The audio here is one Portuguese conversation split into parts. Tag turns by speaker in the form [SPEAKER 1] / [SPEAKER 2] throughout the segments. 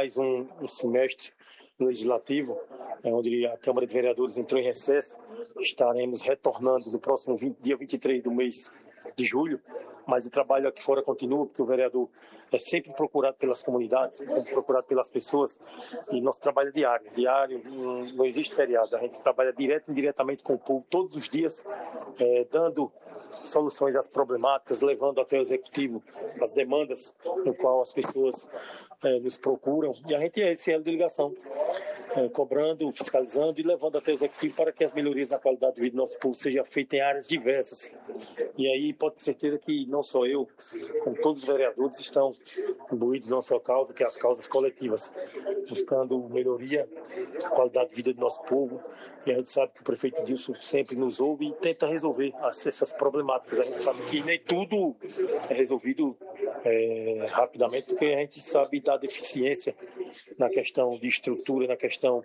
[SPEAKER 1] mais um semestre legislativo, onde a Câmara de Vereadores entrou em recesso. Estaremos retornando no próximo dia 23 do mês de julho, mas o trabalho aqui fora continua, porque o vereador é sempre procurado pelas comunidades, procurado pelas pessoas, e nosso trabalho é diário, não existe feriado, a gente trabalha direto e indiretamente com o povo todos os dias, dando soluções às problemáticas, levando até o executivo as demandas no qual as pessoas nos procuram, e a gente é esse elo de ligação, cobrando, fiscalizando e levando até o executivo para que as melhorias na qualidade de vida do nosso povo sejam feitas em áreas diversas. E aí pode ter certeza que não só eu, como todos os vereadores estão imbuídos na nossa causa, que é as causas coletivas, buscando melhoria da qualidade de vida do nosso povo. E a gente sabe que o prefeito Dilson sempre nos ouve e tenta resolver essas problemáticas. A gente sabe que nem tudo é resolvido rapidamente, porque a gente sabe da deficiência na questão de estrutura, na questão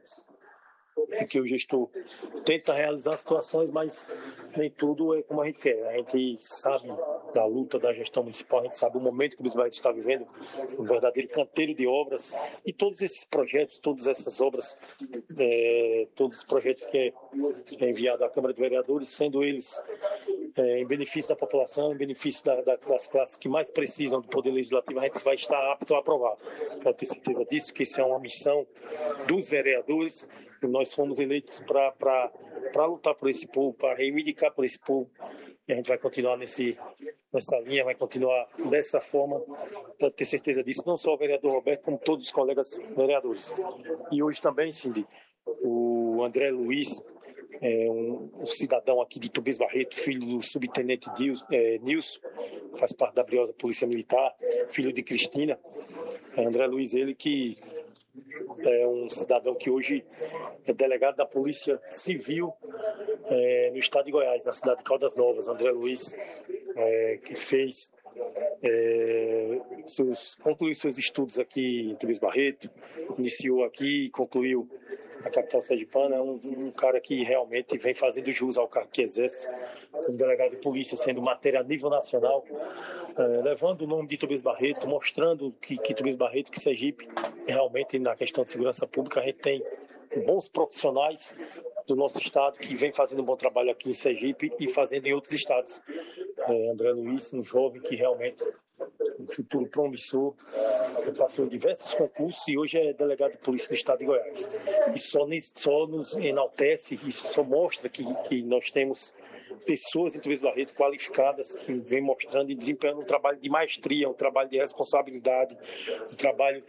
[SPEAKER 1] de que o gestor tenta realizar situações, mas nem tudo é como a gente quer. A gente sabe da luta da gestão municipal, a gente sabe o momento que o Luiz Barreto está vivendo, um verdadeiro canteiro de obras, e todos esses projetos, todas essas obras, todos os projetos que é enviado à Câmara de Vereadores, sendo eles em benefício da população, em benefício das classes que mais precisam do Poder Legislativo, a gente vai estar apto a aprovar. Pode ter certeza disso, que isso é uma missão dos vereadores. Nós fomos eleitos para lutar por esse povo, para reivindicar por esse povo. E a gente vai continuar nessa linha, vai continuar dessa forma. Pode ter certeza disso, não só o vereador Roberto, como todos os colegas vereadores. E hoje também, Cindy, o André Luiz, um cidadão aqui de Tobias Barreto, filho do subtenente Nilson, faz parte da briosa Polícia Militar, filho de Cristina. André Luiz, ele que é um cidadão que hoje é delegado da Polícia Civil no estado de Goiás, na cidade de Caldas Novas. André Luiz, que fez concluiu seus estudos aqui em Tobias Barreto, iniciou aqui, concluiu a capital sergipana. É um cara que realmente vem fazendo jus ao cargo que exerce como delegado de polícia, sendo matéria a nível nacional, levando o nome de Tobias Barreto, mostrando que Tobias Barreto, que Sergipe, realmente na questão de segurança pública, a gente tem bons profissionais do nosso estado que vem fazendo um bom trabalho aqui em Sergipe e fazendo em outros estados. André Luiz, um jovem que realmente um futuro promissor, passou em diversos concursos e hoje é delegado de polícia do estado de Goiás. E só nos enaltece, isso só mostra que nós temos pessoas em Tobias Barreto qualificadas que vêm mostrando e desempenhando um trabalho de maestria, um trabalho de responsabilidade, um trabalho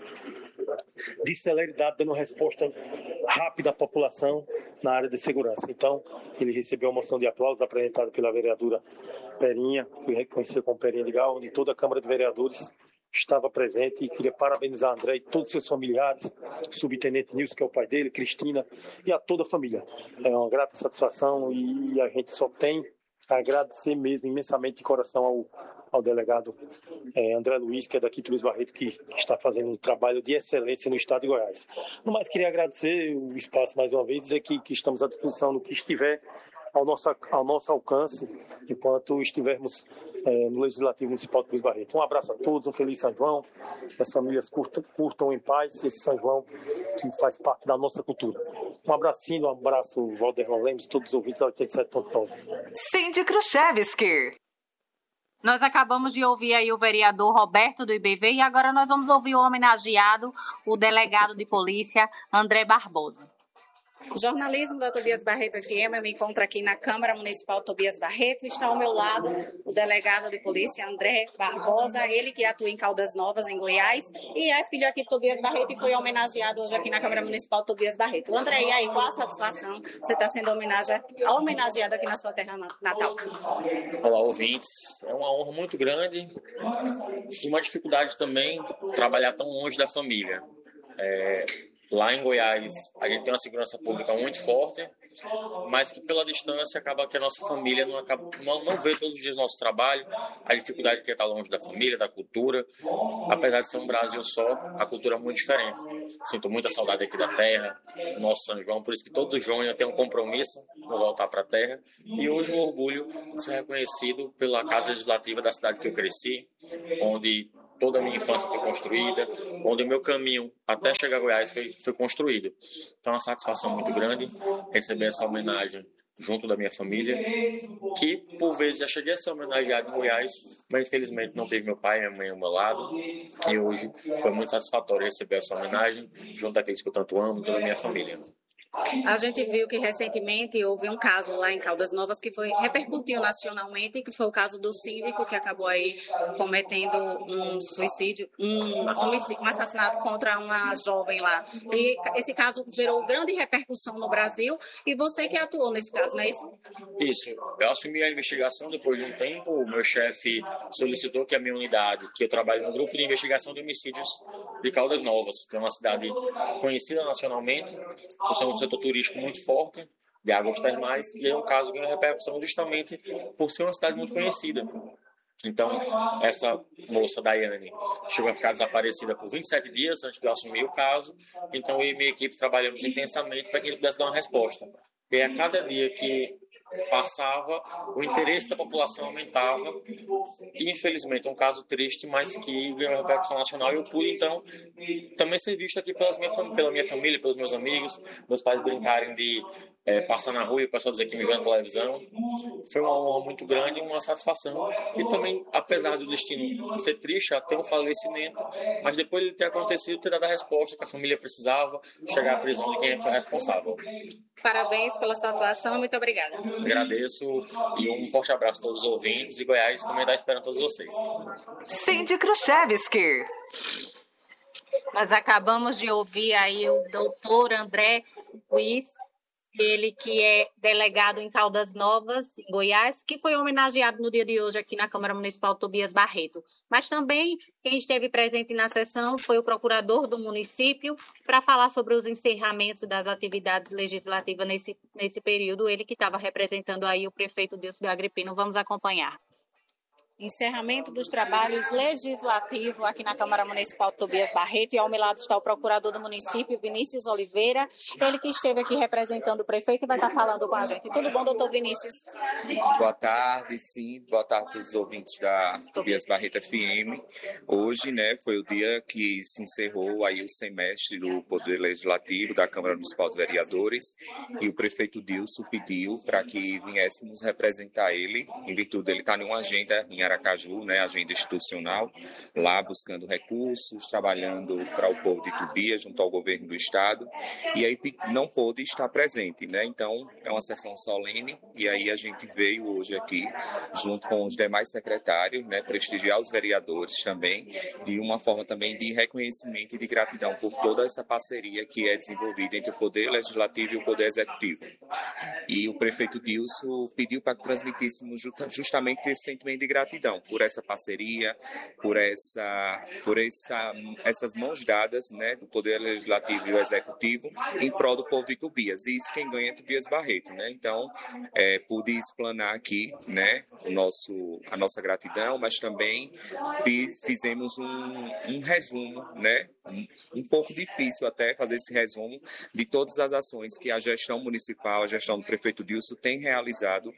[SPEAKER 1] de celeridade, dando resposta rápida à população na área de segurança. Então, ele recebeu uma moção de aplauso apresentada pela vereadora Perinha, que reconheceu como Perinha de Gal, onde toda a Câmara de Vereadores estava presente, e queria parabenizar André e todos os seus familiares, o subtenente Nilson, que é o pai dele, Cristina, e a toda a família. É uma grata satisfação e a gente só tem a agradecer mesmo imensamente de coração ao delegado André Luiz, que é daqui de Tobias Barreto, que está fazendo um trabalho de excelência no estado de Goiás. No mais, queria agradecer o espaço mais uma vez, dizer que estamos à disposição no que estiver ao nosso alcance, enquanto estivermos no Legislativo Municipal de Tobias Barreto. Um abraço a todos, um feliz São João, que as famílias curtam em paz esse São João que faz parte da nossa cultura. Um abracinho, um abraço, Valderlan Lemos, todos os ouvintes da 87.9.
[SPEAKER 2] Cindy Kruszewski. Nós acabamos de ouvir aí o vereador Roberto do IBV e agora nós vamos ouvir o homenageado, o delegado de polícia, André Barbosa.
[SPEAKER 3] Jornalismo da Tobias Barreto FM, eu me encontro aqui na Câmara Municipal Tobias Barreto, está ao meu lado o delegado de polícia André Barbosa, ele que atua em Caldas Novas, em Goiás, e é filho aqui de Tobias Barreto e foi homenageado hoje aqui na Câmara Municipal Tobias Barreto. André, e aí, qual a satisfação você está sendo homenageado aqui na sua terra natal?
[SPEAKER 4] Olá, ouvintes, é uma honra muito grande e uma dificuldade também trabalhar tão longe da família. Lá em Goiás, a gente tem uma segurança pública muito forte, mas que pela distância acaba que a nossa família não vê todos os dias o nosso trabalho, a dificuldade que é estar longe da família, da cultura. Apesar de ser um Brasil só, a cultura é muito diferente. Sinto muita saudade aqui da terra, do nosso São João, por isso que todo João eu tenho um compromisso de voltar para a terra. E hoje o orgulho de ser reconhecido pela Casa Legislativa da cidade que eu cresci, onde toda a minha infância foi construída, onde o meu caminho até chegar a Goiás foi construído. Então, é uma satisfação muito grande receber essa homenagem junto da minha família, que por vezes já cheguei a ser homenageado em Goiás, mas infelizmente não teve meu pai e minha mãe ao meu lado, e hoje foi muito satisfatório receber essa homenagem junto daqueles que eu tanto amo, toda a minha família.
[SPEAKER 3] A gente viu que recentemente houve um caso lá em Caldas Novas que repercutiu nacionalmente, que foi o caso do síndico que acabou aí cometendo um suicídio, um assassinato contra uma jovem lá. E esse caso gerou grande repercussão no Brasil e você que atuou nesse caso, não é isso?
[SPEAKER 4] Isso. Eu assumi a investigação depois de um tempo. O meu chefe solicitou que a minha unidade, que eu trabalho no grupo de investigação de homicídios de Caldas Novas, que é uma cidade conhecida nacionalmente, por ser um setor turístico muito forte, de águas termais, e é um caso que ganhou repercussão justamente por ser uma cidade muito conhecida. Então, essa moça, Daiane, chegou a ficar desaparecida por 27 dias antes de eu assumir o caso. Então, eu e minha equipe trabalhamos intensamente para que ele pudesse dar uma resposta. E a cada dia que passava, o interesse da população aumentava. E, infelizmente, é um caso triste, mas que ganhou repercussão nacional. E eu pude, então, também ser visto aqui pela minha família, pelos meus amigos. Meus pais brincarem de passar na rua e o pessoal dizer que me viu na televisão. Foi uma honra muito grande, uma satisfação. E também, apesar do destino ser triste, até um falecimento, mas depois de ter acontecido, ter dado a resposta que a família precisava, chegar à prisão de quem foi responsável.
[SPEAKER 3] Parabéns pela sua atuação e muito obrigada.
[SPEAKER 4] Agradeço e um forte abraço a todos os ouvintes de Goiás e também está esperando todos vocês.
[SPEAKER 2] Cindy Kruszewski. Nós acabamos de ouvir aí o doutor André Luiz, ele que é delegado em Caldas Novas, em Goiás, que foi homenageado no dia de hoje aqui na Câmara Municipal Tobias Barreto. Mas também quem esteve presente na sessão foi o procurador do município para falar sobre os encerramentos das atividades legislativas nesse período, ele que estava representando aí o prefeito Dilson de Agripino. Vamos acompanhar.
[SPEAKER 3] Encerramento dos trabalhos legislativos aqui na Câmara Municipal Tobias Barreto, e ao meu lado está o procurador do município, Vinícius Oliveira, ele que esteve aqui representando o prefeito e vai estar falando com a gente. Tudo bom, doutor Vinícius?
[SPEAKER 5] Boa tarde, sim. Boa tarde a todos os ouvintes da Tobias Barreto FM. Hoje, foi o dia que se encerrou aí o semestre do Poder Legislativo da Câmara Municipal dos Vereadores, e o prefeito Dilson pediu para que viéssemos representar ele, em virtude dele estar em uma agenda em Aracaju, agenda institucional, lá buscando recursos, trabalhando para o povo de Tobias, junto ao governo do estado, e aí não pôde estar presente, Então, é uma sessão solene, e aí a gente veio hoje aqui, junto com os demais secretários, prestigiar os vereadores também, de uma forma também de reconhecimento e de gratidão por toda essa parceria que é desenvolvida entre o Poder Legislativo e o Poder Executivo. E o prefeito Dilson pediu para que transmitíssemos justamente esse sentimento de gratidão por essa parceria, por essas mãos dadas, do Poder Legislativo e o Executivo em prol do povo de Tobias. E isso quem ganha é Tobias Barreto, Então, pude explanar aqui, a nossa gratidão, mas também fizemos um resumo, um pouco difícil até fazer esse resumo de todas as ações que a gestão municipal, a gestão do prefeito Dilson tem realizado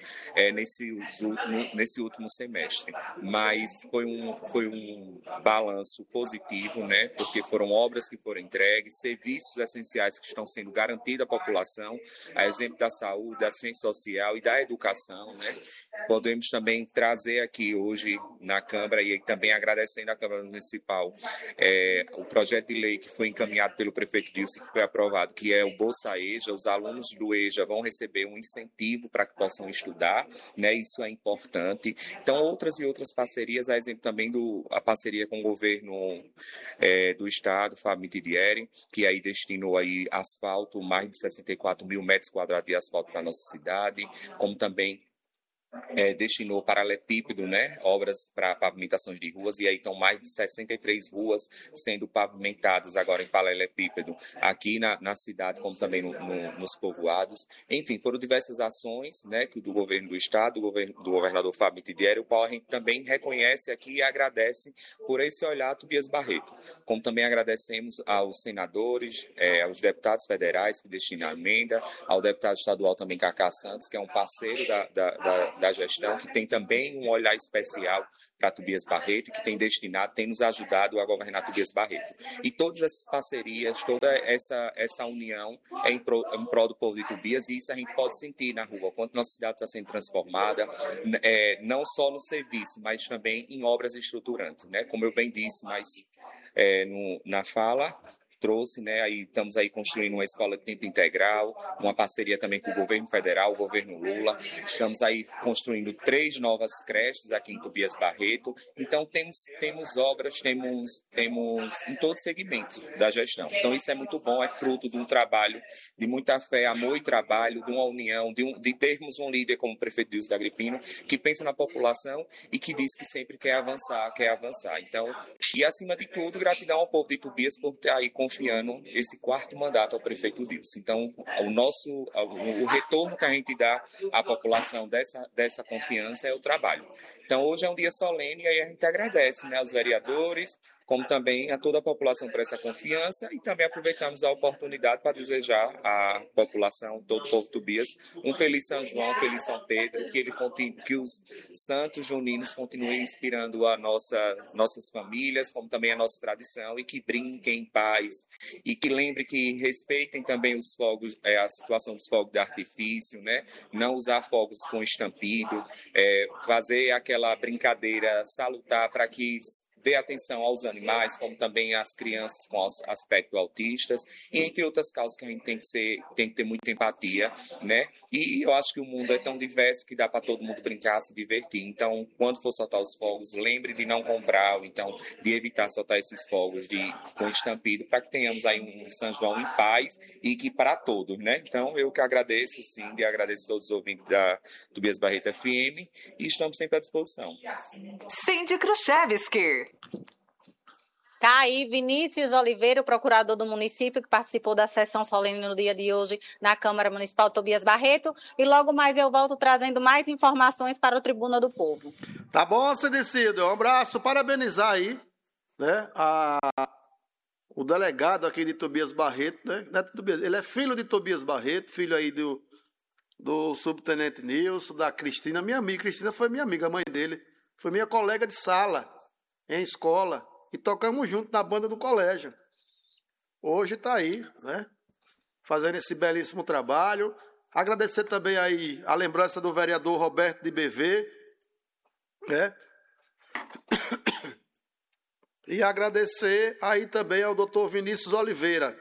[SPEAKER 5] nesse último semestre. Mas foi um balanço positivo, porque foram obras que foram entregues, serviços essenciais que estão sendo garantidos à população, a exemplo da saúde, da ciência social e da educação, Podemos também trazer aqui hoje na Câmara, e também agradecendo à Câmara Municipal, o projeto de lei que foi encaminhado pelo prefeito Dilson, que foi aprovado, que é o Bolsa EJA. Os alunos do EJA vão receber um incentivo para que possam estudar, Isso é importante. Então, outras parcerias, a exemplo também a parceria com o governo do estado, Fábio Mitidieri, que aí destinou aí asfalto, mais de 64 mil metros quadrados de asfalto para a nossa cidade, como também destinou paralelepípedo, obras para pavimentações de ruas, e aí estão mais de 63 ruas sendo pavimentadas agora em paralelepípedo aqui na cidade, como também nos povoados. Enfim, foram diversas ações, que do governo do estado, do governador Fábio Mitidieri, o qual a gente também reconhece aqui e agradece por esse olhar Tobias Barreto. Como também agradecemos aos senadores, aos deputados federais que destinam a emenda, ao deputado estadual também Cacá Santos, que é um parceiro da gestão, que tem também um olhar especial para Tobias Barreto, que tem nos ajudado a governar Tobias Barreto. E todas essas parcerias, toda essa união é em prol do povo de Tobias, e isso a gente pode sentir na rua, quanto nossa cidade está sendo transformada, não só no serviço, mas também em obras estruturantes, né? Como eu bem disse, na fala, trouxe, né? Aí estamos aí construindo uma escola de tempo integral, uma parceria também com o governo federal, o governo Lula. Estamos aí construindo 3 novas creches aqui em Tobias Barreto. Então temos obras, temos em todo segmento da gestão. Então isso é muito bom, é fruto de um trabalho de muita fé, amor e trabalho, de uma união, de termos um líder como o prefeito Dilson Agripino, que pensa na população e que diz que sempre quer avançar. Então, e acima de tudo, gratidão ao povo de Tobias por ter aí confiando esse 4º mandato ao prefeito Dilson. Então, o retorno que a gente dá à população dessa confiança é o trabalho. Então, hoje é um dia solene e aí a gente agradece, né, aos vereadores, como também a toda a população por essa confiança, e também aproveitamos a oportunidade para desejar à população, todo o povo de Tobias, um feliz São João, um feliz São Pedro, que os santos juninos continuem inspirando nossas famílias, como também a nossa tradição, e que brinquem em paz, e que lembre que respeitem também os fogos, a situação dos fogos de artifício, né? Não usar fogos com estampido, fazer aquela brincadeira salutar para que dê atenção aos animais, como também às crianças com aspecto autistas, e entre outras causas que a gente tem que ter muita empatia, né? E eu acho que o mundo é tão diverso que dá para todo mundo brincar, se divertir. Então, quando for soltar os fogos, lembre de não comprar, ou então de evitar soltar esses fogos com estampido, para que tenhamos aí um São João em paz e que para todos, né? Então, eu que agradeço, sim, e agradeço a todos os ouvintes da Tobias Barreto FM, e estamos sempre à disposição.
[SPEAKER 6] Cindy Kruszewski.
[SPEAKER 2] Tá aí Vinícius Oliveira, o procurador do município, que participou da sessão solene no dia de hoje na Câmara Municipal Tobias Barreto. E logo mais eu volto trazendo mais informações para o Tribuna do Povo.
[SPEAKER 7] Tá bom, Cidicídio. Um abraço, parabenizar aí, né, o delegado aqui de Tobias Barreto, né? Ele é filho de Tobias Barreto, filho aí do subtenente Nilson, da Cristina, minha amiga. Cristina foi minha amiga, a mãe dele. Foi minha colega de sala, em escola. E tocamos junto na banda do colégio. Hoje está aí, né? Fazendo esse belíssimo trabalho. Agradecer também aí a lembrança do vereador Roberto de BV, né? E agradecer aí também ao doutor Vinícius Oliveira.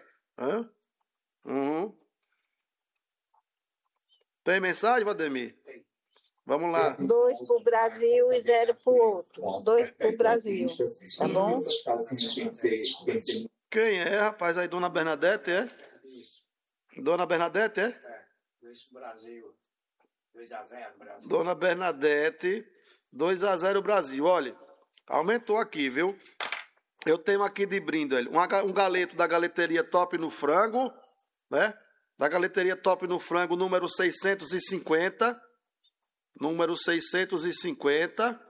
[SPEAKER 7] Tem mensagem, Valdemir? Tem. Vamos lá.
[SPEAKER 8] 2 para o Brasil e 0 para o outro. 2 para o Brasil. Tá bom?
[SPEAKER 7] Quem é, rapaz? Aí, Dona Bernadette, é?
[SPEAKER 9] Isso.
[SPEAKER 7] Dona Bernadette, é?
[SPEAKER 9] É. 2 para o Brasil. 2-0 Brasil.
[SPEAKER 7] Dona Bernadette, 2-0 Brasil. Olha, aumentou aqui, viu? Eu tenho aqui de brinde, um galeto da Galeteria Top no Frango, né? Da Galeteria Top no Frango, número 650. Número 650,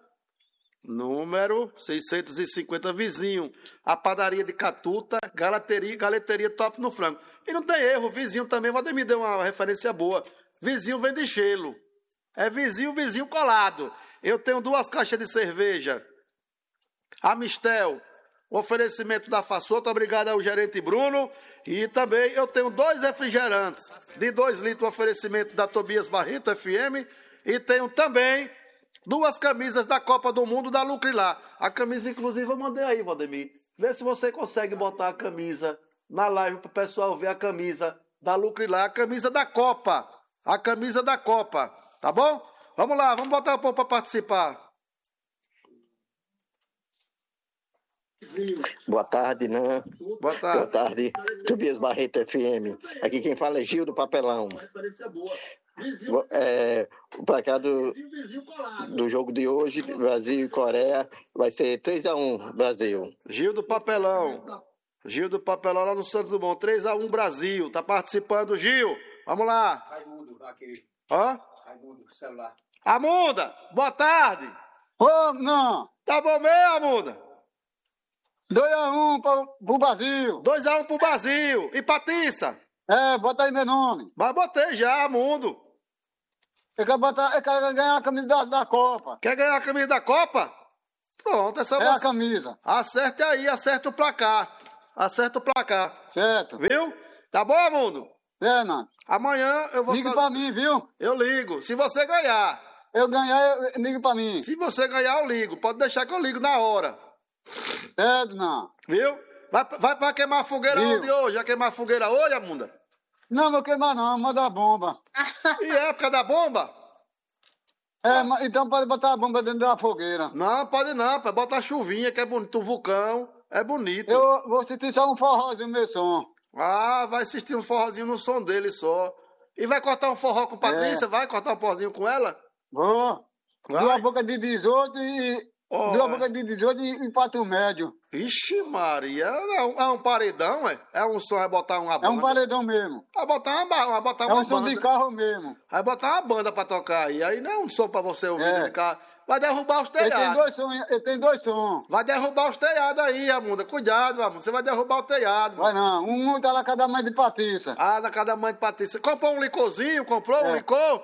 [SPEAKER 7] vizinho, a padaria de Catuta, galeteria Top no Frango. E não tem erro, vizinho também, Valdemir deu uma referência boa. Vizinho vende gelo. É vizinho colado. Eu tenho 2 caixas de cerveja. A Mistel, oferecimento da Façota, obrigado ao gerente Bruno. E também eu tenho 2 refrigerantes de 2 litros, oferecimento da Tobias Barreto FM. E tenho também 2 camisas da Copa do Mundo da Lucrilá. A camisa, inclusive, eu mandei aí, Valdemir. Vê se você consegue botar a camisa na live para o pessoal ver a camisa da Lucrilá, a camisa da Copa. A camisa da Copa, tá bom? Vamos lá, vamos botar o povo para participar.
[SPEAKER 10] Boa tarde, Nan.
[SPEAKER 7] Boa tarde.
[SPEAKER 10] Boa tarde, Tobias Barreto FM. Aqui quem fala é Gil do Papelão. O placar do jogo de hoje, Brasil e Coreia, vai ser 3-1 Brasil.
[SPEAKER 7] Gil do Papelão lá no Santos Dumont, 3-1 Brasil. Tá participando, Gil. Vamos lá.
[SPEAKER 9] Raimundo, aqui.
[SPEAKER 7] Raimundo,
[SPEAKER 9] celular.
[SPEAKER 7] Amunda, boa tarde.
[SPEAKER 11] Ô, não.
[SPEAKER 7] Tá bom mesmo, Amunda?
[SPEAKER 11] 2-1 pro Brasil.
[SPEAKER 7] 2-1 pro Brasil. E Patrícia?
[SPEAKER 11] Bota aí meu nome.
[SPEAKER 7] Mas botei já, Mundo.
[SPEAKER 11] Eu quero ganhar a camisa da Copa.
[SPEAKER 7] Quer ganhar a camisa da Copa? Pronto, essa
[SPEAKER 11] É a camisa.
[SPEAKER 7] Acerte aí, acerta o placar. Acerta o placar.
[SPEAKER 11] Certo.
[SPEAKER 7] Viu? Tá bom, mundo?
[SPEAKER 11] É, mano.
[SPEAKER 7] Amanhã eu vou...
[SPEAKER 11] Ligue pra mim, viu?
[SPEAKER 7] Eu ligo. Se você ganhar.
[SPEAKER 11] Eu ganhar, ligue pra mim.
[SPEAKER 7] Se você ganhar, eu ligo. Pode deixar que eu ligo na hora.
[SPEAKER 11] Certo, não.
[SPEAKER 7] Viu? Vai pra queimar a fogueira onde hoje? Já queimar a fogueira hoje, Amunda?
[SPEAKER 11] Não vou queimar não, manda a bomba.
[SPEAKER 7] E é época da bomba?
[SPEAKER 11] É, então pode botar a bomba dentro da fogueira.
[SPEAKER 7] Não, pode não, pode botar a chuvinha, que é bonito, o vulcão, é bonito.
[SPEAKER 11] Eu vou assistir só um forrozinho no meu som.
[SPEAKER 7] Ah, vai assistir um forrozinho no som dele só. E vai cortar um forró com Patrícia? Vai cortar um forrozinho com ela?
[SPEAKER 11] Vou.
[SPEAKER 7] Vai?
[SPEAKER 11] Duas bocas de 18 e... Duas bocas de 18 e 4 médio.
[SPEAKER 7] Ixi, Maria, é um paredão, é? É um som, vai botar uma banda?
[SPEAKER 11] É um paredão mesmo.
[SPEAKER 7] Vai botar uma banda.
[SPEAKER 11] É um som de carro mesmo.
[SPEAKER 7] Vai botar uma banda pra tocar aí. Aí não é um som pra você ouvir de carro. Vai derrubar os telhados.
[SPEAKER 11] Ele tem dois sons.
[SPEAKER 7] Vai derrubar os telhados aí, Amunda. Cuidado, Amunda. Você vai derrubar o telhado.
[SPEAKER 11] Vai não. Um tá lá cada mãe de Patrícia.
[SPEAKER 7] Ah, na cada mãe de Patrícia. Comprou um licorzinho? Comprou um licor?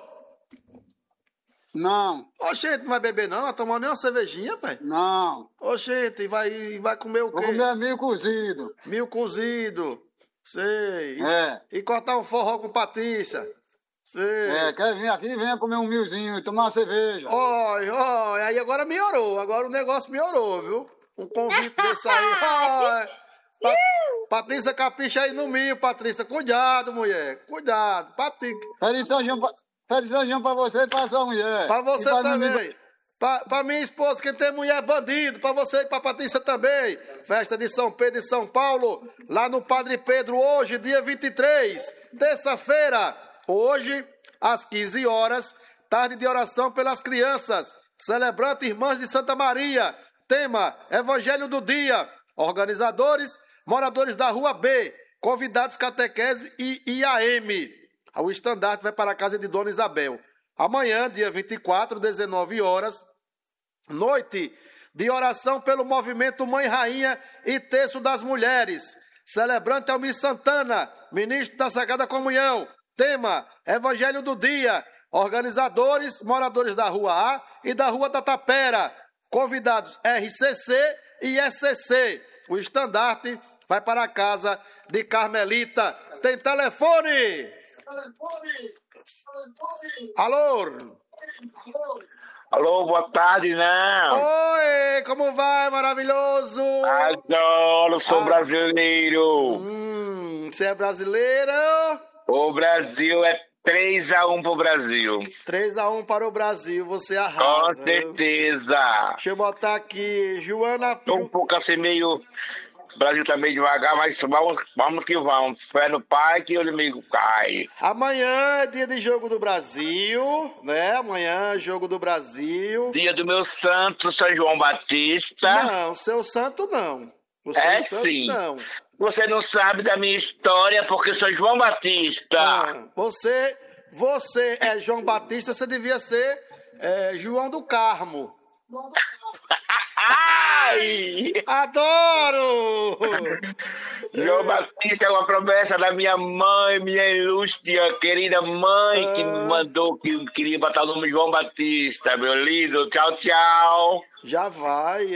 [SPEAKER 11] Não.
[SPEAKER 7] Oxente, não vai beber não? Vai tomar nem uma cervejinha, pai?
[SPEAKER 11] Não.
[SPEAKER 7] Oxente, vai comer o quê?
[SPEAKER 11] Vou comer milho cozido.
[SPEAKER 7] Milho cozido. Sei.
[SPEAKER 11] É.
[SPEAKER 7] E cortar um forró com Patrícia. Sei.
[SPEAKER 11] É, quer vir aqui, venha comer um milzinho e tomar uma cerveja.
[SPEAKER 7] Oi, aí agora melhorou. Agora o negócio melhorou, viu? Um convite desse aí. Patrícia, capricha aí no milho, Patrícia. Cuidado, mulher. Cuidado.
[SPEAKER 11] Feliz São João pra você e pra sua mulher.
[SPEAKER 7] Pra você também. Pra minha esposa, que tem mulher bandido. Pra você e pra Patrícia também. Festa de São Pedro e São Paulo. Lá no Padre Pedro, hoje, dia 23. Terça-feira. Hoje, às 15 horas. Tarde de oração pelas crianças. Celebrando Irmãs de Santa Maria. Tema, Evangelho do Dia. Organizadores, moradores da Rua B. Convidados catequese e IAM. O estandarte vai para a casa de Dona Isabel. Amanhã, dia 24, 19 horas, noite de oração pelo movimento Mãe Rainha e Terço das Mulheres. Celebrante Almir Santana, ministro da Sagrada Comunhão. Tema, Evangelho do Dia. Organizadores, moradores da Rua A e da Rua da Tapera. Convidados RCC e SCC. O estandarte vai para a casa de Carmelita. Tem telefone? Alô?
[SPEAKER 12] Alô, boa tarde, não.
[SPEAKER 7] Oi, como vai, maravilhoso?
[SPEAKER 12] Adoro, sou brasileiro.
[SPEAKER 7] Você é brasileiro?
[SPEAKER 12] O Brasil é 3-1 pro Brasil.
[SPEAKER 7] 3-1 para o Brasil, você arrasa.
[SPEAKER 12] Com certeza.
[SPEAKER 7] Deixa eu botar aqui, Joana...
[SPEAKER 12] Tô um pouco assim meio... O Brasil tá meio devagar, mas vamos que vamos. Fé no pai que o inimigo cai.
[SPEAKER 7] Amanhã é dia de jogo do Brasil, né? Amanhã é jogo do Brasil.
[SPEAKER 12] Dia do meu santo, São João Batista.
[SPEAKER 7] Não, seu santo não.
[SPEAKER 12] É sim. Não. Você não sabe da minha história porque sou João Batista.
[SPEAKER 7] Não, você é João Batista, você devia ser João do Carmo.
[SPEAKER 12] Ai!
[SPEAKER 7] Adoro!
[SPEAKER 12] João Batista é uma promessa da minha mãe, minha ilustre, querida mãe, que me mandou, que queria botar o nome João Batista, meu lindo. Tchau, tchau.
[SPEAKER 7] Já vai,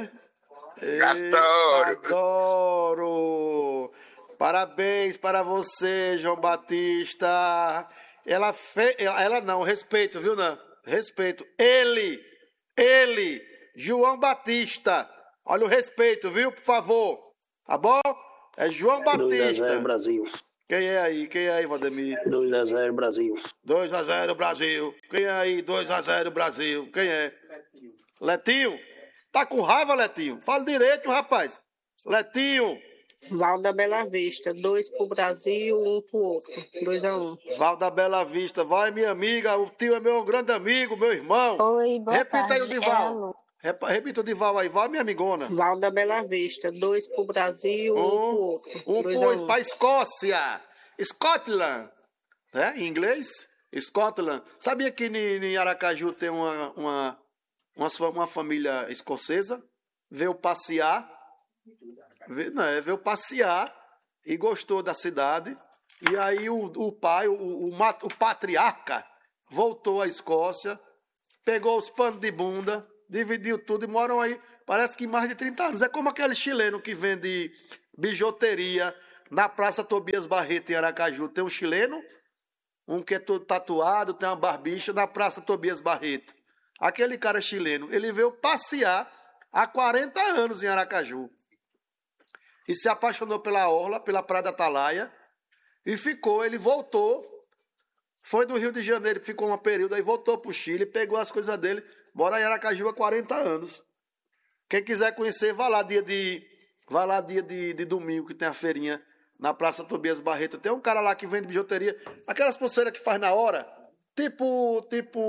[SPEAKER 7] Adoro! Parabéns para você, João Batista. Ela não, respeito, viu, não? Respeito. Ele, João Batista. Olha o respeito, viu, por favor. Tá bom? É João Batista.
[SPEAKER 13] 2-0 Brasil.
[SPEAKER 7] Quem é aí, Valdemir?
[SPEAKER 13] 2-0 Brasil.
[SPEAKER 7] 2-0 Brasil. Quem é aí? 2-0 Brasil. Quem é? Letinho? Tá com raiva, Letinho? Fala direito, rapaz. Letinho.
[SPEAKER 8] Val da Bela Vista, 2 pro Brasil, 1 pro outro. 2-1.
[SPEAKER 7] Val da Bela Vista, vai, minha amiga. O tio é meu grande amigo, meu irmão.
[SPEAKER 8] Oi, boa
[SPEAKER 7] Repita
[SPEAKER 8] tarde.
[SPEAKER 7] aí o de Val. Repita o de Val aí. Val, minha amigona.
[SPEAKER 8] Val da Bela Vista, 2 pro Brasil, 1 pro outro.
[SPEAKER 7] 1 pra Escócia. Scotland. Né? Em inglês? Scotland. Sabia que em Aracaju tem uma família escocesa? Veio passear. Veio passear e gostou da cidade. E aí o pai, o patriarca, voltou à Escócia, pegou os panos de bunda, dividiu tudo e moram aí, parece que mais de 30 anos. É como aquele chileno que vende bijuteria na Praça Tobias Barreto, em Aracaju. Tem um chileno, um que é todo tatuado, tem uma barbicha, na Praça Tobias Barreto. Aquele cara chileno, ele veio passear há 40 anos em Aracaju. E se apaixonou pela orla, pela Praia da Atalaia, e ficou, ele voltou, foi do Rio de Janeiro, ficou um período, aí voltou para o Chile, pegou as coisas dele, mora em Aracaju há 40 anos. Quem quiser conhecer, vá lá dia de domingo, que tem a feirinha na Praça Tobias Barreto. Tem um cara lá que vende bijuteria, aquelas pulseiras que faz na hora, tipo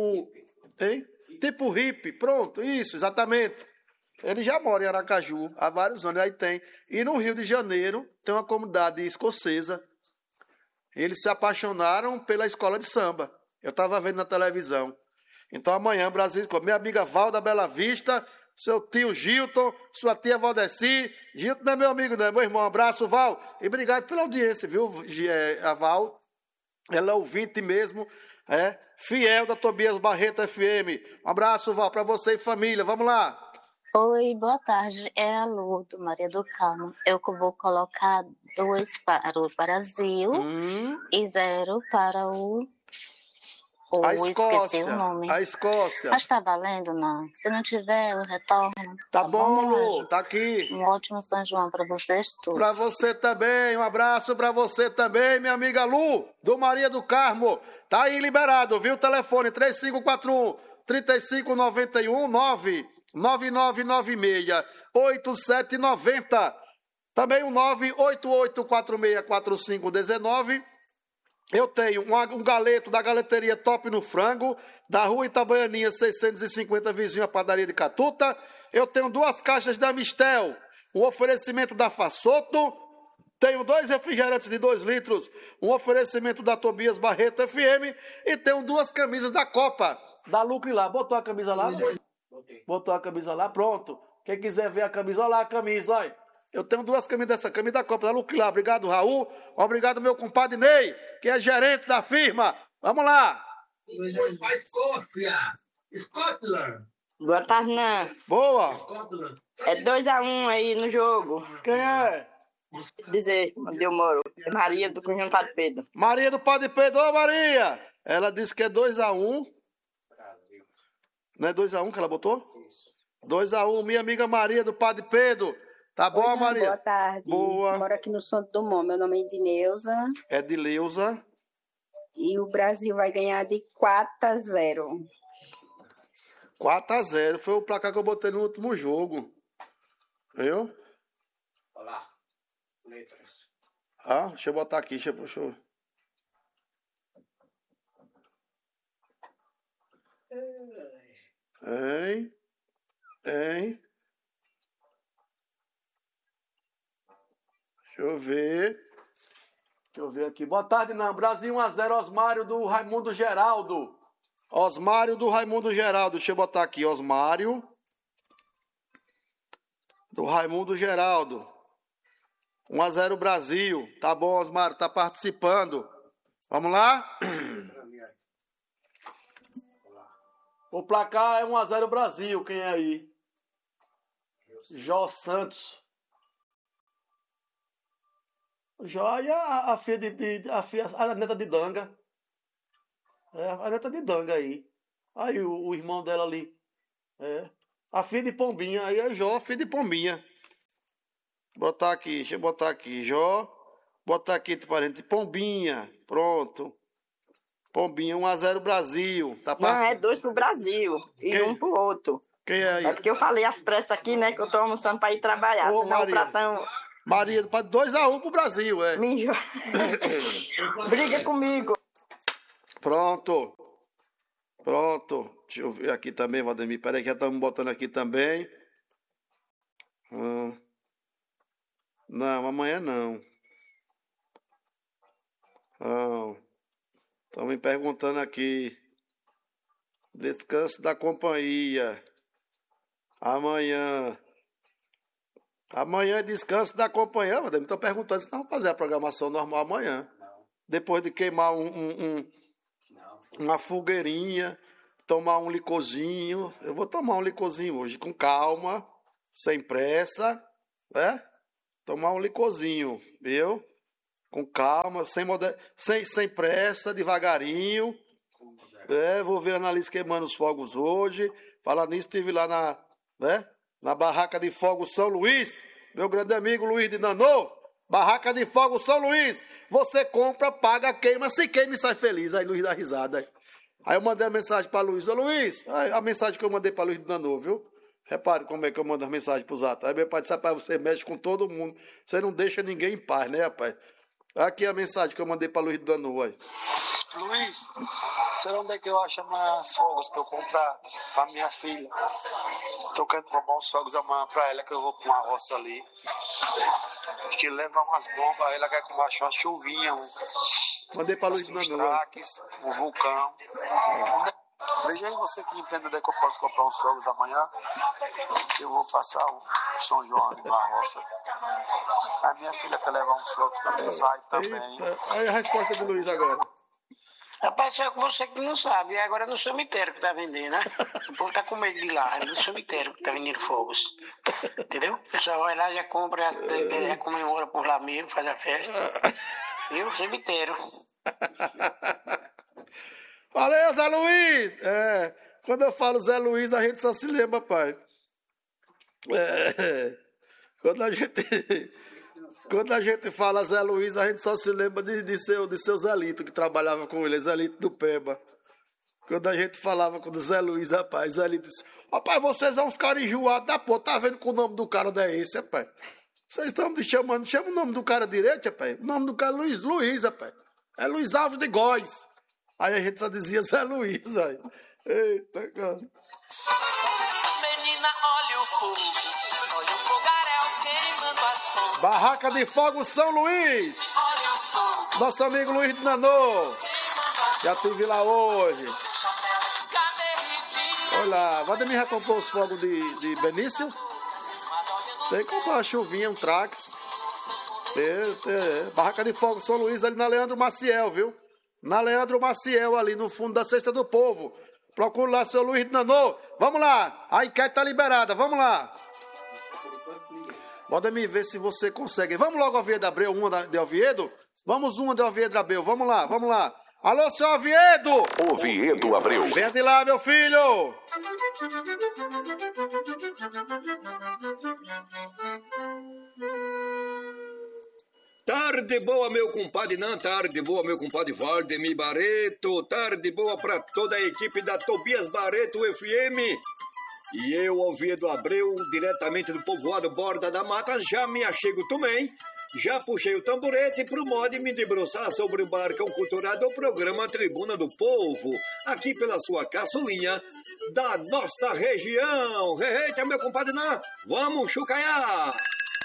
[SPEAKER 7] hippie, pronto, isso, exatamente. Ele já mora em Aracaju há vários anos, aí tem. E no Rio de Janeiro tem uma comunidade escocesa. Eles se apaixonaram pela escola de samba. Eu estava vendo na televisão. Então amanhã, Brasil, com minha amiga Val da Bela Vista, seu tio Gilton, sua tia Valdeci. Gilton não é meu amigo, não é meu irmão. Um abraço, Val. E obrigado pela audiência, viu, a Val. Ela é ouvinte mesmo, fiel da Tobias Barreto FM. Um abraço, Val, para você e família. Vamos lá.
[SPEAKER 13] Oi, boa tarde. É a Lu, do Maria do Carmo. Eu vou colocar 2 para o Brasil e 0 para o esqueci o nome.
[SPEAKER 7] A Escócia.
[SPEAKER 13] Mas tá valendo, não? Se não tiver, eu retorno.
[SPEAKER 7] Tá bom, Lu, tá aqui.
[SPEAKER 13] Um ótimo São João para vocês todos.
[SPEAKER 7] Para você também, um abraço para você também, minha amiga Lu, do Maria do Carmo. Tá aí liberado, viu? Telefone 3541-3591-9 9996-8790. Também o 988464519. Eu tenho um galeto da Galeteria Top no Frango, da Rua Itabaianinha 650, vizinho à Padaria de Catuta. Eu tenho 2 caixas da Mistel, um oferecimento da Fassoto. Tenho 2 refrigerantes de 2 litros, um oferecimento da Tobias Barreto FM. E tenho 2 camisas da Copa, da Lucre lá. Botou a camisa lá? Botou a camisa lá, pronto. Quem quiser ver a camisa, olha lá a camisa, olha. Eu tenho 2 camisas dessa, camisa da Copa, da Lucre lá. Obrigado, Raul. Obrigado, meu compadre Ney, que é gerente da firma. Vamos lá.
[SPEAKER 14] Scotland. Boa tarde, Nan.
[SPEAKER 7] Boa.
[SPEAKER 14] É 2-1 aí no jogo.
[SPEAKER 7] Quem é?
[SPEAKER 14] Dizer onde eu moro. É Maria do Conjunto Padre Pedro.
[SPEAKER 7] Maria do Padre Pedro. Ô, Maria. Ela disse que é 2-1. Não é 2-1 que ela botou? 2-1, minha amiga Maria do Padre Pedro. Tá bom,
[SPEAKER 15] Oi,
[SPEAKER 7] Maria?
[SPEAKER 15] Boa tarde.
[SPEAKER 7] Boa.
[SPEAKER 15] Moro aqui no Santo Dumont. Meu nome é Edneuza.
[SPEAKER 7] É de Leusa.
[SPEAKER 15] E o Brasil vai ganhar de 4-0.
[SPEAKER 7] 4-0. Foi o placar que eu botei no último jogo. Viu?
[SPEAKER 9] Olha lá. Letras.
[SPEAKER 7] Deixa eu botar aqui. Deixa eu... Hein? Deixa eu ver aqui. Boa tarde, não. Brasil 1-0, Osmário do Raimundo Geraldo. Osmário do Raimundo Geraldo. Deixa eu botar aqui, Osmário do Raimundo Geraldo. 1-0 Brasil. Tá bom, Osmário, tá participando. Vamos lá? O placar é 1-0 Brasil. Quem é aí? Jó Santos. Jó e a neta de Danga. A neta de Danga aí. Aí o irmão dela ali. A filha de Pombinha. Aí é Jó, filha de Pombinha. Botar aqui, deixa eu botar aqui. Jó. Botar aqui, parente. Pombinha. Pronto. Pombinha, 1-0 Brasil. Tá
[SPEAKER 14] Não, é 2 pro Brasil e 1 pro outro.
[SPEAKER 7] Quem é aí?
[SPEAKER 14] É porque eu falei às pressas aqui, né? Que eu tô almoçando pra ir trabalhar.
[SPEAKER 7] Ô,
[SPEAKER 14] senão
[SPEAKER 7] Maria.
[SPEAKER 14] o pratão.
[SPEAKER 7] Maria, 2-1 pro Brasil,
[SPEAKER 14] Briga comigo.
[SPEAKER 7] Pronto. Deixa eu ver aqui também, Valdemir. Peraí que já estamos botando aqui também. Não, amanhã não. Estão me perguntando aqui. Descanso da companhia. Amanhã é descanso da companhia. Me estão perguntando se não vamos fazer a programação normal amanhã. Não. Depois de queimar uma fogueirinha, tomar um licorzinho. Eu vou tomar um licorzinho hoje, com calma, sem pressa, né? Tomar um licorzinho, viu? Com calma, sem pressa, devagarinho. Vou ver a Annalise queimando os fogos hoje. Falar nisso, estive lá na barraca de fogo São Luís. Meu grande amigo Luiz de Nanô. Barraca de fogo São Luís. Você compra, paga, queima. Se queima e sai feliz. Aí Luiz dá risada. Aí eu mandei a mensagem para Luiz. Ô Luiz, a mensagem que eu mandei para Luiz de Nanô, viu? Repare como é que eu mando as mensagens pros atos. Aí meu pai disse, rapaz, você mexe com todo mundo. Você não deixa ninguém em paz, né, rapaz? Aqui a mensagem que eu mandei para Luiz de Nanô. Aí.
[SPEAKER 16] Luiz, será onde é que eu acho mais fogos para eu comprar para minha filha? Tô querendo comprar uns fogos amanhã para ela, que eu vou para uma roça ali. Que leva umas bombas, ela quer que baixe uma chuvinha.
[SPEAKER 7] Mandei para Luiz de
[SPEAKER 16] Nanô.
[SPEAKER 7] Nanô.
[SPEAKER 16] Um vulcão. Veja aí você que entende onde é que eu posso comprar uns fogos amanhã. Eu vou passar o São João ali na roça. A minha filha quer levar uns fogos também, sai também.
[SPEAKER 7] Aí a resposta do Luiz agora.
[SPEAKER 17] Rapaz, só que você que não sabe, é agora no cemitério que tá vendendo, né? O povo tá com medo de ir lá, é no cemitério que tá vendendo fogos. Entendeu? O pessoal vai lá, já compra, já comemora por lá mesmo, faz a festa. E o cemitério.
[SPEAKER 7] Valeu, Zé Luiz! Quando eu falo Zé Luiz, a gente só se lembra, pai. Quando a gente fala Zé Luiz, a gente só se lembra de seu Zelito, que trabalhava com ele, Zelito do Peba. Quando a gente falava com o Zé Luiz, rapaz, Zelito disse, rapaz, vocês são uns caras enjoados da porra, tá vendo que o nome do cara não é esse, rapaz? Vocês estão me chamando, chama o nome do cara direito, rapaz? O nome do cara é Luiz, rapaz. É Luiz Alves de Góis. Aí a gente só dizia Zé Luiz, aí. Eita, cara.
[SPEAKER 18] Menina, olha o fogo fogaréu queimando as fontes.
[SPEAKER 7] Barraca de Fogo São Luís. Nosso amigo Luiz de Nanô. Já estive lá hoje. Olha lá, Vladimir já comprou os fogos de Benício? Tem que comprar uma chuvinha, um Trax. Barraca de Fogo São Luís, ali na Leandro Maciel, viu? Na Leandro Maciel, ali no fundo da Cesta do Povo. Procura lá, seu Luiz de Nanô. Vamos lá, a enquete tá liberada, vamos lá. Pode me ver se você consegue. Vamos logo, Oviedo Abreu, uma de Oviedo? Vamos uma de Oviedo Abreu, vamos lá, vamos lá. Alô, seu Oviedo!
[SPEAKER 19] Oviedo Abreu.
[SPEAKER 7] Venha de lá, meu filho!
[SPEAKER 20] Tarde boa, meu compadre Nan, tarde boa, meu compadre Valdemir Barreto, tarde boa para toda a equipe da Tobias Barreto FM. E eu, Oviedo Abreu, diretamente do povoado Borda da Mata, já me achego também. Já puxei o tamborete pro modo de me debruçar sobre o barcão cultural do programa Tribuna do Povo, aqui pela sua caçulinha da nossa região. Eita, meu compadre Nan, vamos chucaiar!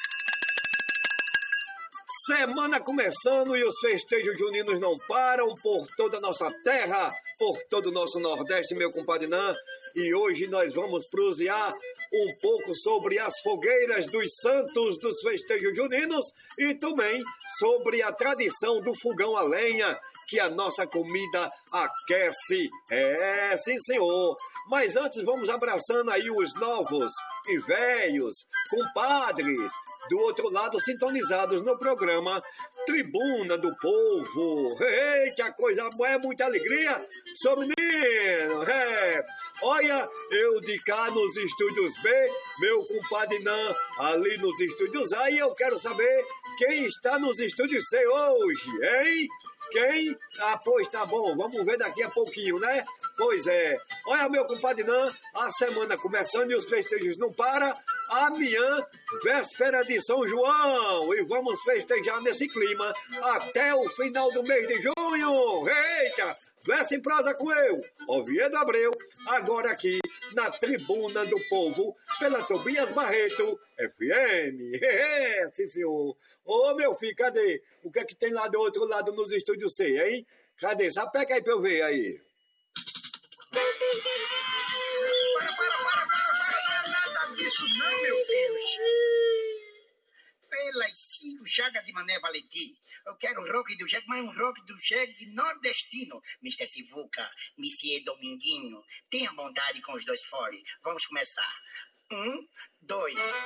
[SPEAKER 20] Semana começando e os festejos juninos não param por toda a nossa terra, por todo o nosso Nordeste, meu compadre Nan. E hoje nós vamos prosear um pouco sobre as fogueiras dos santos dos festejos juninos e também sobre a tradição do fogão a lenha, que a nossa comida aquece. Sim, senhor. Mas antes vamos abraçando aí os novos e velhos compadres do outro lado sintonizados no programa Tribuna do Povo. Eita, coisa boa, é muita alegria, sou menino. Olha, eu de cá nos estúdios B, meu compadre Nan ali nos estúdios A, e eu quero saber quem está nos estúdios C hoje, hein? Quem? Ah, pois tá bom, vamos ver daqui a pouquinho, né? Pois é. Olha, meu compadre Nan, a semana começando e os festejos não param. Amanhã, véspera de São João, e vamos festejar nesse clima até o final do mês de junho. Eita! Versa em prosa com eu, Oviedo Abreu, agora aqui na Tribuna do Povo, pela Tobias Barreto FM. Sim, senhor. Ô, meu filho, cadê? O que é que tem lá do outro lado nos estúdios C, hein? Cadê? Sapeca aí pra eu ver aí.
[SPEAKER 21] Nada disso não, meu filho. Pelas
[SPEAKER 19] Chaga de Mané Valentim. Eu quero um rock do jegue, mas um rock do jegue nordestino. Mr. Sivuca, Monsieur Dominguinho, tenha bondade com os dois fole. Vamos começar. 1, 2...